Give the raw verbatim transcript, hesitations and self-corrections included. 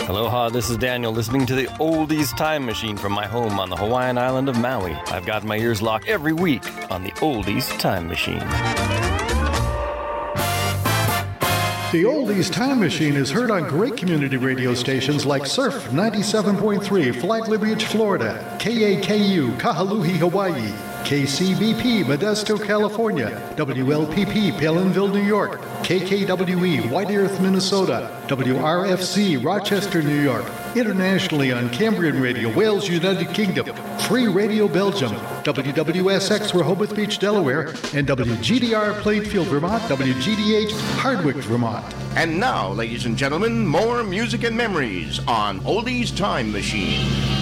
Aloha, this is Daniel listening to the Oldies Time Machine from my home on the Hawaiian island of Maui. I've got my ears locked every week on the Oldies Time Machine. The Oldies Time Machine is heard on great community radio stations like Surf ninety-seven point three, Flagler Beach, Florida, K A K U, Kahaluhi, Hawaii, K C B P, Modesto, California, W L P P, Palinville, New York, K K W E, White Earth, Minnesota, W R F C, Rochester, New York, internationally on Cambrian Radio, Wales, United Kingdom, Free Radio, Belgium, W W S X, Rehoboth Beach, Delaware, and W G D R, Plainfield, Vermont, W G D H, Hardwick, Vermont. And now, ladies and gentlemen, more music and memories on Oldies Time Machine.